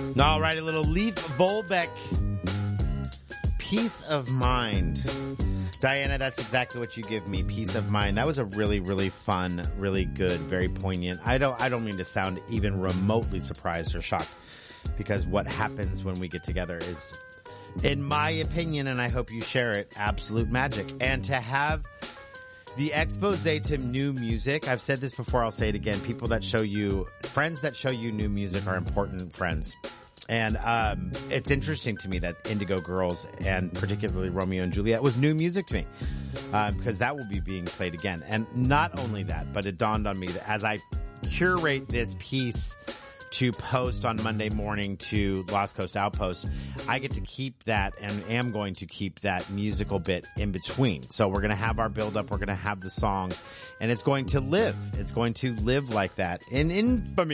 All right, a little Leif Volbeck. Peace of mind. Diana, that's exactly what you give me. Peace of mind. That was a really, really fun, really good, very poignant. I don't mean to sound even remotely surprised or shocked, because what happens when we get together is, in my opinion, and I hope you share it, absolute magic. And to have the expose to new music, I've said this before, I'll say it again. People that show you, friends that show you new music are important friends. And it's interesting to me that Indigo Girls, and particularly Romeo and Juliet, was new music to me, because that will be being played again. And not only that, but it dawned on me that as I curate this piece to post on Monday morning to Lost Coast Outpost, I get to keep that, and am going to keep that musical bit in between. So we're going to have our build up, we're going to have the song, and it's going to live. It's going to live like that in infamy.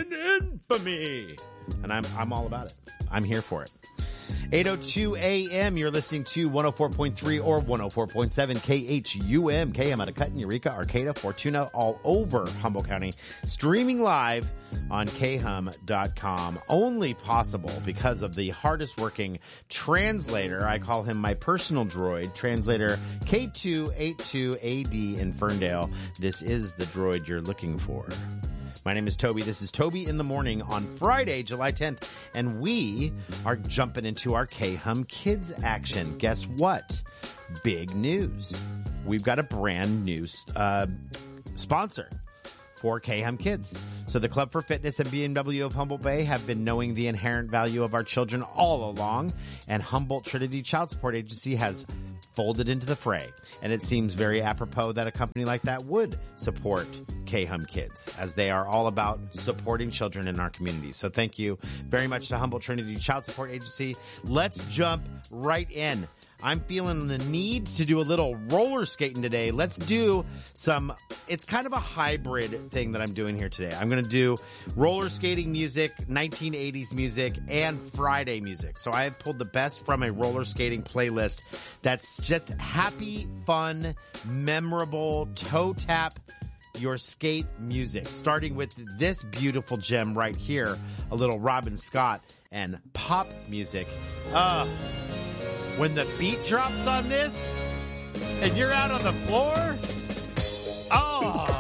And I'm all about it. I'm here for it. 8:02 a.m. You're listening to 104.3 or 104.7 KHUM. KM out of Cutten, Eureka, Arcata, Fortuna, all over Humboldt County. Streaming live on khum.com. Only possible because of the hardest working translator. I call him my personal droid. Translator K282AD in Ferndale. This is the droid you're looking for. My name is Toby. This is Toby in the Morning on Friday, July 10th, and we are jumping into our K-Hum Kids action. Guess what? Big news. We've got a brand new sponsor for K-Hum Kids. So the Club for Fitness and BMW of Humboldt Bay have been knowing the inherent value of our children all along, and Humboldt Trinity Child Support Agency has folded into the fray. And it seems very apropos that a company like that would support K-Hum Kids, as they are all about supporting children in our community. So thank you very much to Humboldt Trinity Child Support Agency. Let's jump right in. I'm feeling the need to do a little roller skating today. Let's do some, it's kind of a hybrid thing that I'm doing here today. I'm going to do roller skating music, 1980s music, and Friday music. So I have pulled the best from a roller skating playlist that's just happy, fun, memorable, toe tap your skate music. Starting with this beautiful gem right here, a little Robin Scott and pop music. When the beat drops on this and you're out on the floor, oh,